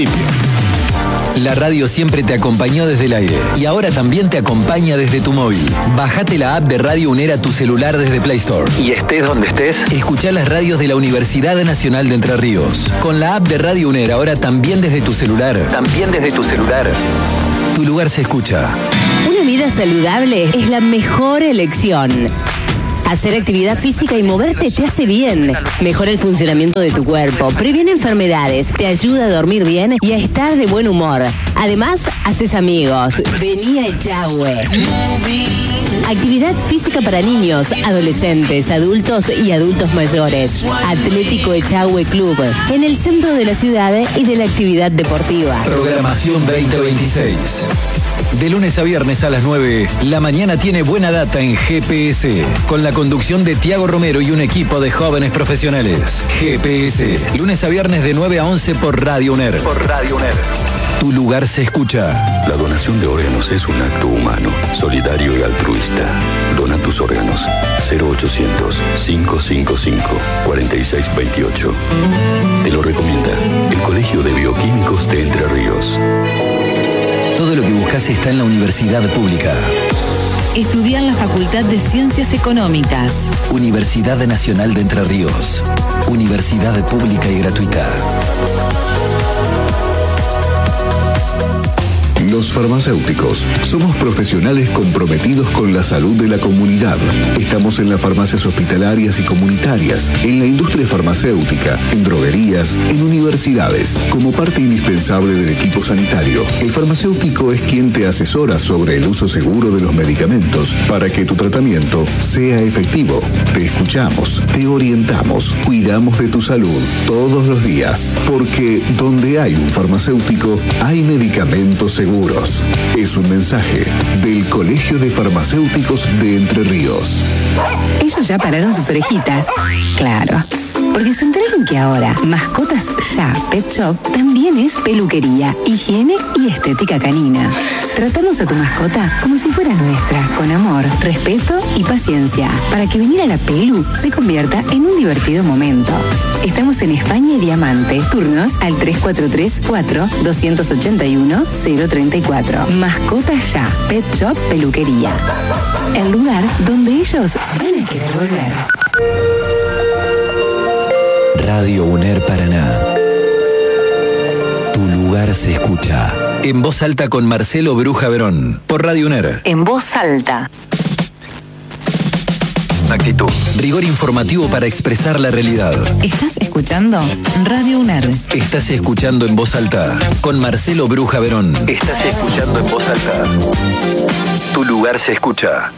La radio siempre te acompañó desde el aire y ahora también te acompaña desde tu móvil. Bájate la app de Radio UNER a tu celular desde Play Store. Y estés donde estés, escuchá las radios de la Universidad Nacional de Entre Ríos. Con la app de Radio UNER ahora también desde tu celular. Tu lugar se escucha. Una vida saludable es la mejor elección. Hacer actividad física y moverte te hace bien. Mejora el funcionamiento de tu cuerpo, previene enfermedades, te ayuda a dormir bien y a estar de buen humor. Además, haces amigos. Vení a Echagüe. Actividad física para niños, adolescentes, adultos y adultos mayores. Atlético Echagüe Club, en el centro de la ciudad y de la actividad deportiva. Programación 2026. De lunes a viernes a las 9, la mañana tiene buena data en GPS, con la conducción de Tiago Romero y un equipo de jóvenes profesionales. GPS, lunes a viernes de 9 a 11 por Radio UNER. Tu lugar se escucha. La donación de órganos es un acto humano, solidario y altruista. Dona tus órganos. 0800-555-4628. Te lo recomienda el Colegio de Bioquímicos de Entre Ríos. Todo lo que buscas está en la universidad pública. Estudia en la Facultad de Ciencias Económicas. Universidad Nacional de Entre Ríos. Universidad pública y gratuita. Los farmacéuticos somos profesionales comprometidos con la salud de la comunidad. Estamos en las farmacias hospitalarias y comunitarias, en la industria farmacéutica, en droguerías, en universidades. Como parte indispensable del equipo sanitario, el farmacéutico es quien te asesora sobre el uso seguro de los medicamentos para que tu tratamiento sea efectivo. Te escuchamos, te orientamos, cuidamos de tu salud todos los días, porque donde hay un farmacéutico, hay medicamentos seguros. Es un mensaje del Colegio de Farmacéuticos de Entre Ríos. Ellos ya pararon sus orejitas. Claro. Porque se enteraron que ahora Mascotas Ya Pet Shop también es peluquería, higiene y estética canina. Tratamos a tu mascota como si fuera nuestra, con amor, respeto y paciencia, para que venir a la pelu se convierta en un divertido momento. Estamos en España y Diamante. Turnos al 3434-281-034. Mascotas Ya Pet Shop Peluquería. El lugar donde ellos van a querer volver. Radio UNER Paraná. Tu lugar se escucha. En voz alta con Marcelo Bruja Verón. Por Radio UNER. En voz alta. Actitud. Rigor informativo para expresar la realidad. ¿Estás escuchando? Radio UNER. Estás escuchando en voz alta con Marcelo Bruja Verón. Estás escuchando en voz alta. Tu lugar se escucha.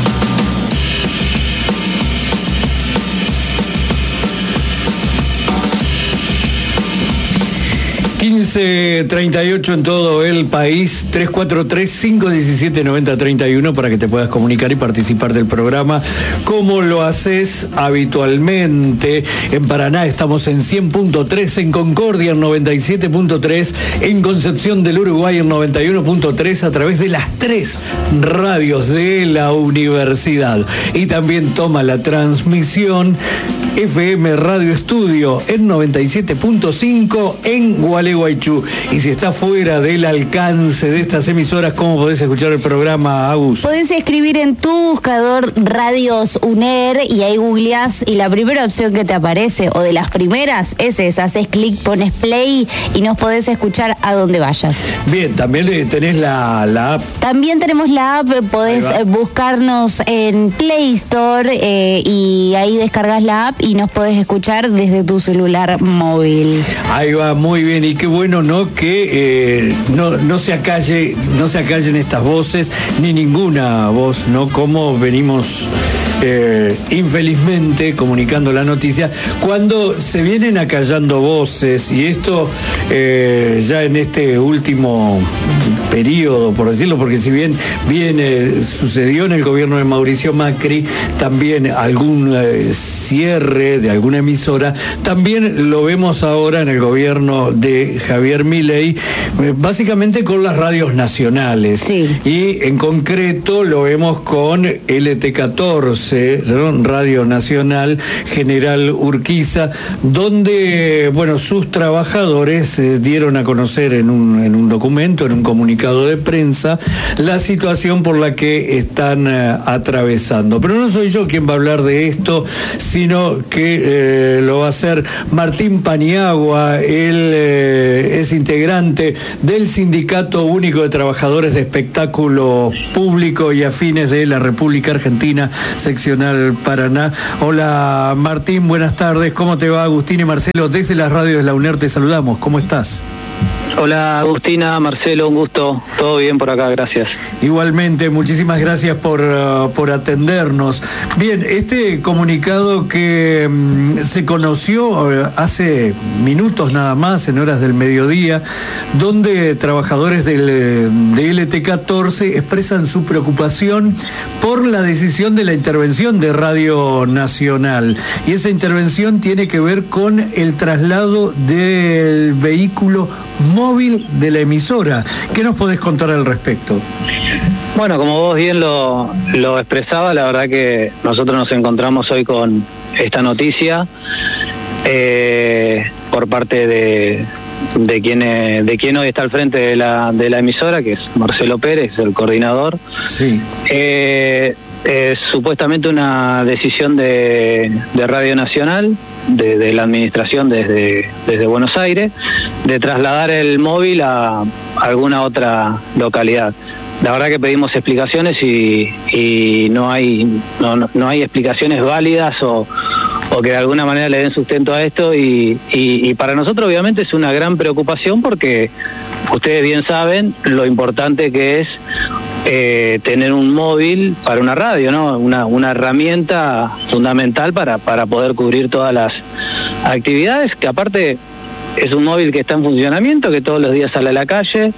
15:38 en todo el país, 343-517-9031 para que te puedas comunicar y participar del programa como lo haces habitualmente. En Paraná estamos en 100.3, en Concordia en 97.3, en Concepción del Uruguay en 91.3 a través de las 3 radios de la universidad. Y también toma la transmisión FM Radio Estudio en 97.5 en Gualeguaychú. Y si estás fuera del alcance de estas emisoras, ¿cómo podés escuchar el programa, Agus? Podés escribir en tu buscador Radios UNER y ahí googleás y la primera opción que te aparece, o de las primeras, es esa. Haces clic, pones play y nos podés escuchar a donde vayas. Bien, también tenés la app. También tenemos la app, podés buscarnos en Play Store y ahí descargas la app y nos podés escuchar desde tu celular móvil. Ahí va, muy bien, y qué bueno, ¿no? Que no se acallen estas voces, ni ninguna voz, ¿no? Como venimos infelizmente comunicando la noticia, cuando se vienen acallando voces, y esto ya en este último periodo, por decirlo, porque si bien sucedió en el gobierno de Mauricio Macri, también algún cierre de alguna emisora, también lo vemos ahora en el gobierno de Javier Milei, básicamente con las radios nacionales. Sí. Y en concreto lo vemos con LT14, 14, ¿no? Radio Nacional General Urquiza, donde, bueno, sus trabajadores dieron a conocer en un documento, en un comunicado de prensa, la situación por la que están atravesando. Pero no soy yo quien va a hablar de esto, sino que lo va a hacer Martín Paniagua. Él es integrante del Sindicato Único de Trabajadores de Espectáculo Público y Afines de la República Argentina, seccional Paraná. Hola Martín, buenas tardes. ¿Cómo te va? Agustín y Marcelo, desde las radios de la UNER te saludamos. ¿Cómo estás? Hola Agustina, Marcelo, un gusto. Todo bien por acá, gracias. Igualmente, muchísimas gracias por atendernos. Bien, este comunicado que se conoció hace minutos nada más, en horas del mediodía, donde trabajadores de LT14 expresan su preocupación por la decisión de la intervención de Radio Nacional. Y esa intervención tiene que ver con el traslado del vehículo móvil de la emisora. ¿Qué nos podés contar al respecto? Bueno, como vos bien lo expresaba, la verdad que nosotros nos encontramos hoy con esta noticia por parte de quien hoy está al frente de la emisora, que es Marcelo Pérez, el coordinador. Sí. Supuestamente una decisión de Radio Nacional, de la administración desde Buenos Aires, de trasladar el móvil a alguna otra localidad. La verdad que pedimos explicaciones y no hay explicaciones válidas o que de alguna manera le den sustento a esto y para nosotros obviamente es una gran preocupación porque ustedes bien saben lo importante que es tener un móvil para una radio, ¿no? Una herramienta fundamental para poder cubrir todas las actividades, que aparte es un móvil que está en funcionamiento, que todos los días sale a la calle,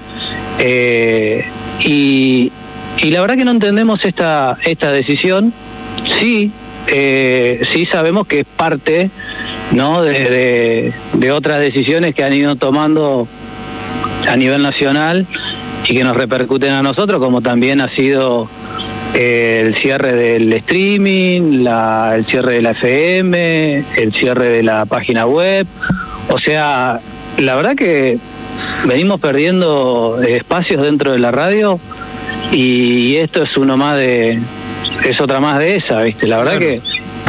y la verdad que no entendemos esta decisión. Sí sabemos que es parte, ¿no?, de otras decisiones que han ido tomando a nivel nacional y que nos repercuten a nosotros, como también ha sido el cierre del streaming, el cierre de la FM, el cierre de la página web. O sea, la verdad que venimos perdiendo espacios dentro de la radio y esto es es otra más de esa, ¿viste? La verdad que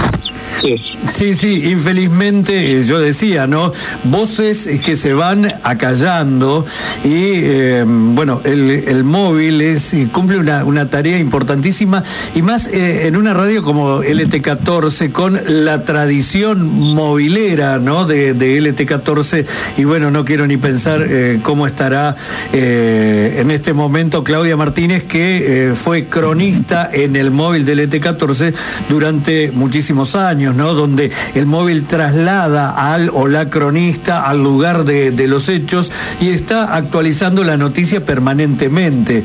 Sí, infelizmente, yo decía, ¿no? Voces que se van acallando y, bueno, el móvil cumple una tarea importantísima y más en una radio como LT14 con la tradición movilera, ¿no? De LT14 y bueno, no quiero ni pensar cómo estará en este momento Claudia Martínez, que fue cronista en el móvil de LT14 durante muchísimos años, ¿no? Donde el móvil traslada al o la cronista al lugar de los hechos y está actualizando la noticia permanentemente.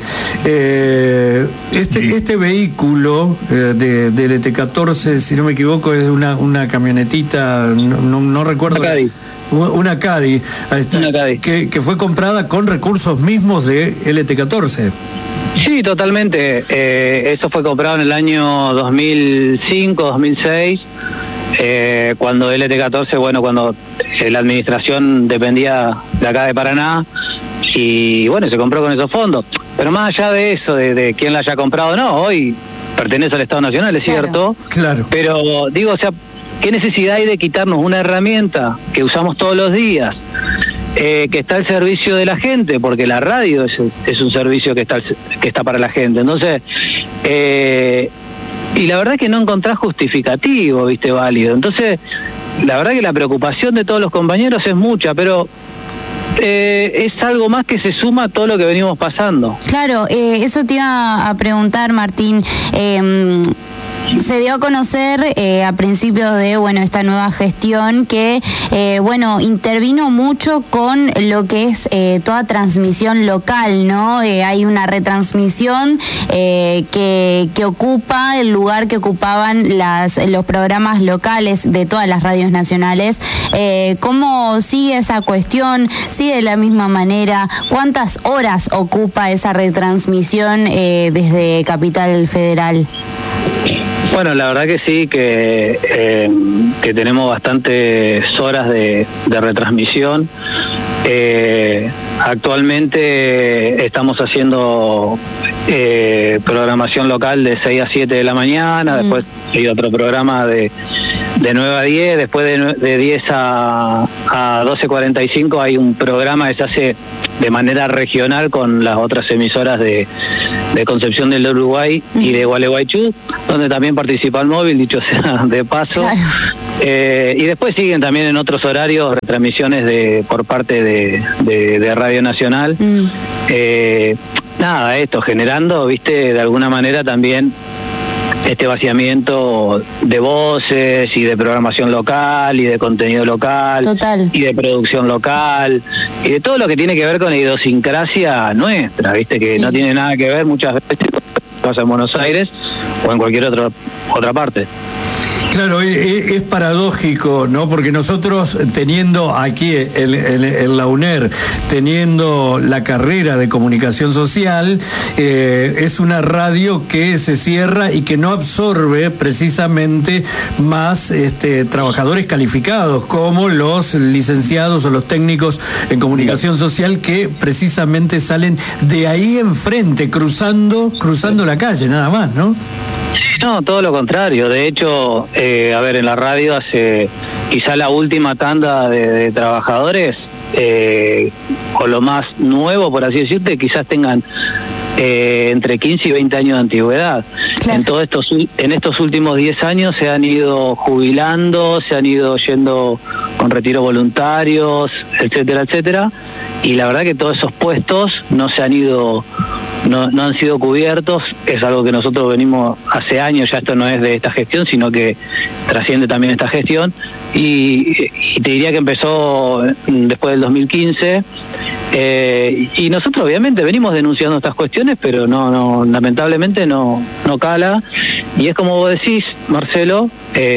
Este vehículo del LT14, si no me equivoco, es una camionetita, no recuerdo. Una Caddy, que fue comprada con recursos mismos de LT14. Sí, totalmente. Eso fue comprado en el año 2005, 2006. Cuando LT14, bueno, cuando la administración dependía de acá de Paraná y bueno, se compró con esos fondos. Pero más allá de eso, de quién la haya comprado, no, hoy pertenece al Estado Nacional, es cierto. Claro. Pero digo, o sea, ¿qué necesidad hay de quitarnos una herramienta que usamos todos los días, que está al servicio de la gente? Porque la radio es un servicio que está para la gente. Entonces, y la verdad es que no encontrás justificativo, ¿viste? Válido. Entonces, la verdad que la preocupación de todos los compañeros es mucha, pero es algo más que se suma a todo lo que venimos pasando. Claro, eso te iba a preguntar, Martín. Se dio a conocer a principios de esta nueva gestión que intervino mucho con lo que es toda transmisión local, ¿no? Hay una retransmisión que ocupa el lugar que ocupaban los programas locales de todas las radios nacionales. ¿Cómo sigue esa cuestión? ¿Sigue de la misma manera? ¿Cuántas horas ocupa esa retransmisión desde Capital Federal? Bueno, la verdad que sí, que tenemos bastantes horas de retransmisión. Actualmente estamos haciendo programación local de 6 a 7 de la mañana, después hay otro programa de 9 a 10, después de 10 a 12:45 hay un programa que se hace de manera regional con las otras emisoras de Concepción del Uruguay y de Gualeguaychú, donde también participa el móvil, dicho sea de paso. Claro. Y después siguen también en otros horarios retransmisiones por parte de Radio Nacional. Nada, esto generando, viste, de alguna manera también este vaciamiento de voces y de programación local y de contenido local. Total. Y de producción local y de todo lo que tiene que ver con la idiosincrasia nuestra, viste, que no tiene nada que ver muchas veces con lo que pasa en Buenos Aires o en cualquier otra parte. Claro, es paradójico, ¿no? Porque nosotros teniendo aquí en la UNER, teniendo la carrera de comunicación social, es una radio que se cierra y que no absorbe precisamente más trabajadores calificados, como los licenciados o los técnicos en comunicación social, que precisamente salen de ahí enfrente, cruzando la calle, nada más, ¿no? No, todo lo contrario. De hecho, en la radio hace quizá la última tanda de trabajadores, o lo más nuevo, por así decirte, quizás tengan entre 15 y 20 años de antigüedad. Claro. En estos últimos 10 años se han ido jubilando, se han ido yendo con retiros voluntarios, etcétera, etcétera. Y la verdad que todos esos puestos no han sido cubiertos. Es algo que nosotros venimos hace años, ya esto no es de esta gestión, sino que trasciende también esta gestión, y te diría que empezó después del 2015, y nosotros obviamente venimos denunciando estas cuestiones, pero no lamentablemente no cala, y es como vos decís, Marcelo,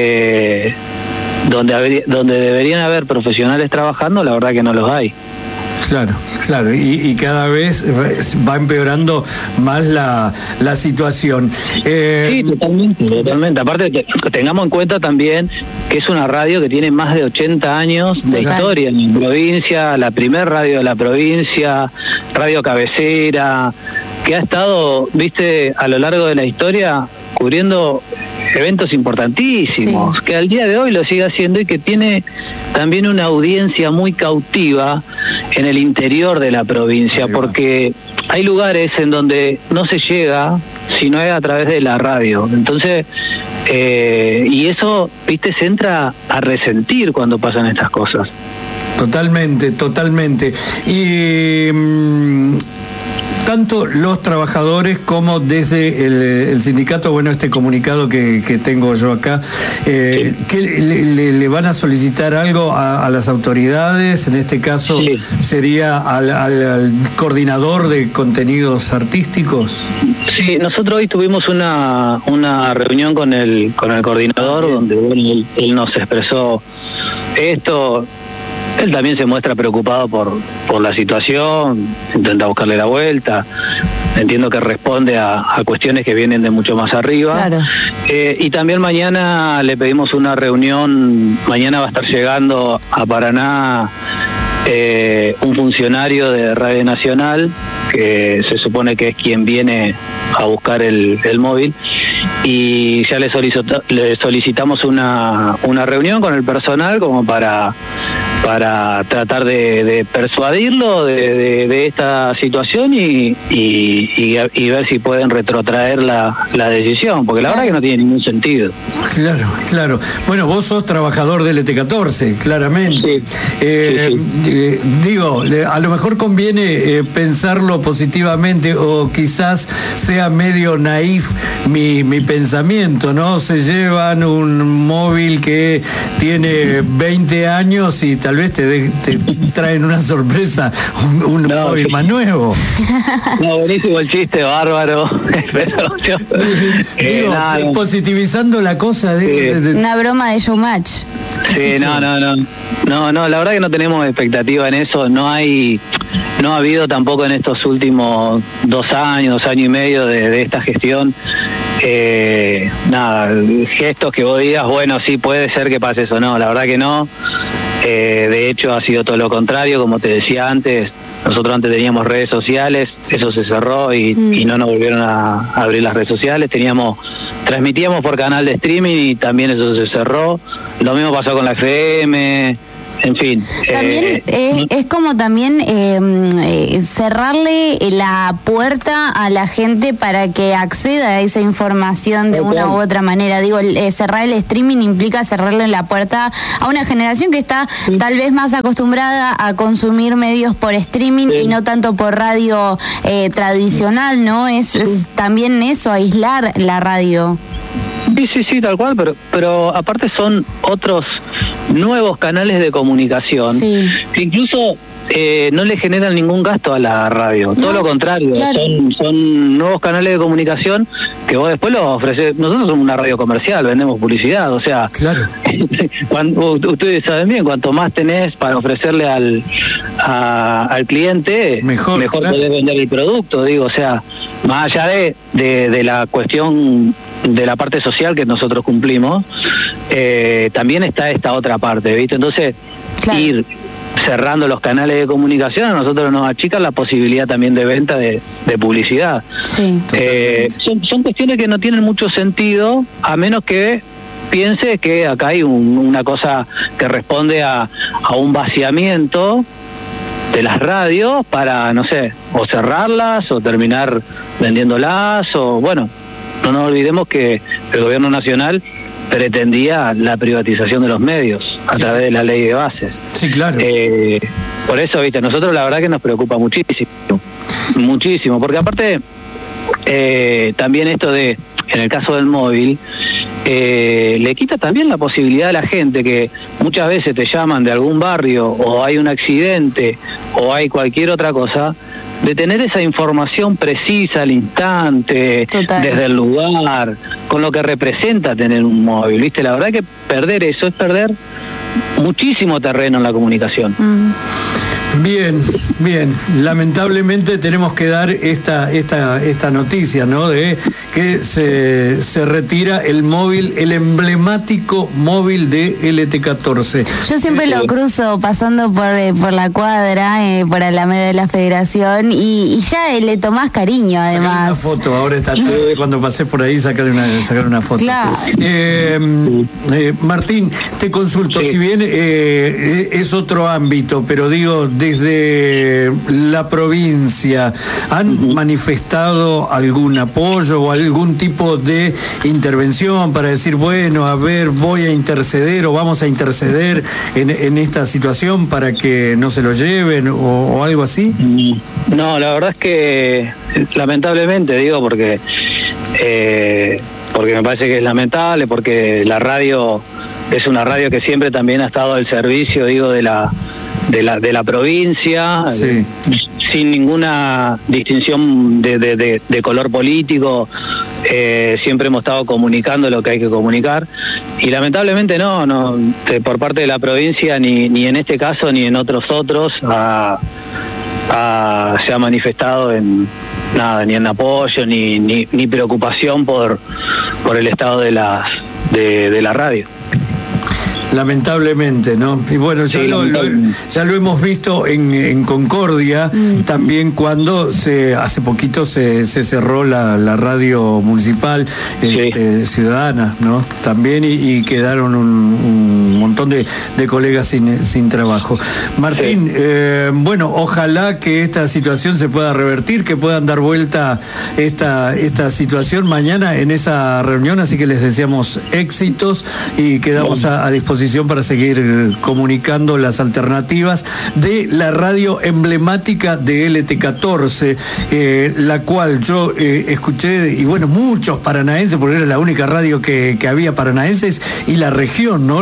donde deberían haber profesionales trabajando, la verdad que no los hay. Claro, y cada vez va empeorando más la situación. Sí, totalmente. Aparte, tengamos en cuenta también que es una radio que tiene más de 80 años de historia en la provincia, la primer radio de la provincia, radio cabecera, que ha estado, viste, a lo largo de la historia cubriendo eventos importantísimos, que al día de hoy lo sigue haciendo y que tiene también una audiencia muy cautiva en el interior de la provincia, porque hay lugares en donde no se llega si no es a través de la radio. Entonces, y eso, viste, se entra a resentir cuando pasan estas cosas. Totalmente. Y tanto los trabajadores como desde el sindicato, bueno, este comunicado que tengo yo acá, que le van a solicitar algo a las autoridades, en este caso sería al coordinador de contenidos artísticos. Sí, nosotros hoy tuvimos una reunión con el coordinador, donde bueno, él nos expresó esto. Él también se muestra preocupado por la situación, intenta buscarle la vuelta. Entiendo que responde a cuestiones que vienen de mucho más arriba. Claro. Y también mañana le pedimos una reunión. Mañana va a estar llegando a Paraná un funcionario de Radio Nacional, que se supone que es quien viene a buscar el móvil, y ya le solicitamos una reunión con el personal como para tratar de persuadirlo de esta situación y ver si pueden retrotraer la decisión, porque la verdad que no tiene ningún sentido. Claro. Bueno, vos sos trabajador del ET14, claramente. Sí. Digo, a lo mejor conviene pensarlo positivamente, o quizás sea medio naif mi pensamiento, ¿no? Se llevan un móvil que tiene 20 años y tal vez te traen una sorpresa, un móvil más nuevo. No, buenísimo el chiste, bárbaro. Pero digo, positivizando la cosa una broma de showmatch. Sí, no, la verdad que no tenemos expectativa en eso. No ha habido tampoco en estos últimos 2 años y medio de esta gestión nada, gestos que vos digas, bueno, sí puede ser que pase eso, no, la verdad que no. De hecho ha sido todo lo contrario, como te decía antes, nosotros antes teníamos redes sociales, eso se cerró y no nos volvieron a abrir las redes sociales, transmitíamos por canal de streaming y también eso se cerró, lo mismo pasó con la FM. En fin. También es como también cerrarle la puerta a la gente para que acceda a esa información de una u otra manera. Digo, cerrar el streaming implica cerrarle la puerta a una generación que está tal vez más acostumbrada a consumir medios por streaming y no tanto por radio tradicional, ¿no? Es también eso, aislar la radio. Sí, tal cual, pero aparte son otros nuevos canales de comunicación que incluso no le generan ningún gasto a la radio, todo lo contrario, claro. son nuevos canales de comunicación que vos después los ofreces. Nosotros somos una radio comercial, vendemos publicidad, o sea, claro. Ustedes saben bien, cuanto más tenés para ofrecerle al cliente, mejor claro. Podés vender el producto, digo, o sea, más allá de la cuestión de la parte social que nosotros cumplimos, también está esta otra parte, ¿viste? Entonces, claro. Ir cerrando los canales de comunicación a nosotros nos achican la posibilidad también de venta de publicidad. Sí, son cuestiones que no tienen mucho sentido, a menos que piense que acá hay una cosa que responde a un vaciamiento de las radios para, no sé, o cerrarlas o terminar vendiéndolas, o bueno, no nos olvidemos que el gobierno nacional pretendía la privatización de los medios a través de la ley de bases. Sí, claro. Por eso, viste, nosotros la verdad que nos preocupa muchísimo, porque aparte también esto de, en el caso del móvil, le quita también la posibilidad a la gente que muchas veces te llaman de algún barrio o hay un accidente o hay cualquier otra cosa, de tener esa información precisa al instante, total. Desde el lugar, con lo que representa tener un móvil, ¿viste? La verdad que perder eso es perder muchísimo terreno en la comunicación. Bien, lamentablemente tenemos que dar esta noticia, ¿no? De que se retira el móvil, el emblemático móvil de LT14. Yo siempre lo cruzo pasando por la cuadra, por Alameda de la Federación, y ya le tomás cariño, además. Sacar una foto, ahora está todo, cuando pasé por ahí sacar una foto. Claro. Martín, te consulto, si bien es otro ámbito, pero digo, desde la provincia, ¿han manifestado algún apoyo o algún tipo de intervención para decir, bueno, a ver, voy a interceder o vamos a interceder en esta situación para que no se lo lleven o algo así? No, la verdad es que lamentablemente, digo, porque me parece que es lamentable, porque la radio es una radio que siempre también ha estado al servicio, digo, de la provincia, sí. Sin ninguna distinción de color político, siempre hemos estado comunicando lo que hay que comunicar, y lamentablemente no por parte de la provincia, ni en este caso ni en otros se ha manifestado en nada, ni en apoyo ni preocupación por el estado de la radio. Lamentablemente, ¿no? Y bueno, ya lo hemos visto en Concordia, también cuando hace poquito se cerró la radio municipal, ciudadana, ¿no? También, y quedaron un montón de colegas sin trabajo. Martín, bueno, ojalá que esta situación se pueda revertir, que puedan dar vuelta esta situación mañana en esa reunión, así que les deseamos éxitos y quedamos a disposición para seguir comunicando las alternativas de la radio emblemática de LT14, la cual yo escuché, y bueno, muchos paranaenses, porque era la única radio que había paranaenses, y la región, ¿no? La única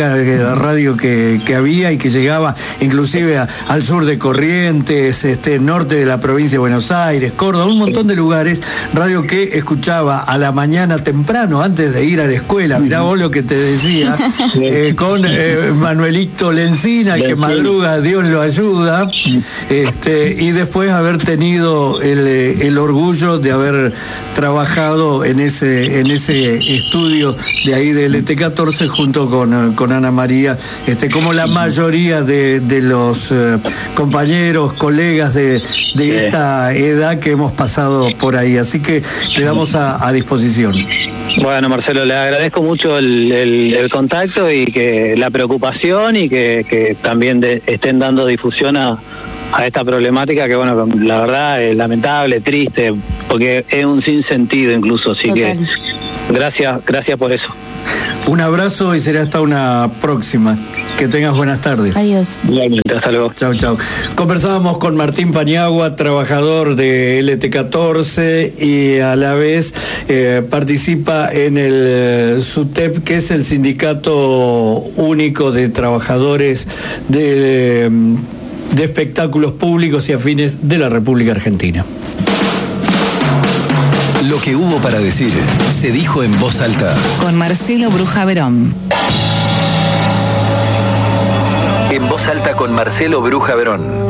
era la radio que había y que llegaba inclusive al sur de Corrientes, norte de la provincia de Buenos Aires, Córdoba, un montón de lugares, radio que escuchaba a la mañana temprano, antes de ir a la escuela, mirá vos lo que te decía, con Manuelito Lencina, el que madruga, Dios lo ayuda, y después haber tenido el orgullo de haber trabajado en ese estudio de ahí del ET14 junto con Ana María, como la mayoría de los compañeros, colegas de esta edad que hemos pasado por ahí, así que quedamos a disposición. Bueno, Marcelo, le agradezco mucho el contacto y que la preocupación y que también estén dando difusión a esta problemática que, bueno, la verdad es lamentable, triste, porque es un sinsentido incluso, así Total. Que gracias por eso. Un abrazo y será hasta una próxima. Que tengas buenas tardes. Adiós. Igualmente, hasta luego. Chau. Conversábamos con Martín Paniagua, trabajador de LT14 y a la vez participa en el SUTEP, que es el Sindicato Único de Trabajadores de espectáculos públicos y afines de la República Argentina. Lo que hubo para decir se dijo en voz alta. Con Marcelo Bruja Verón. En voz alta con Marcelo Bruja Verón.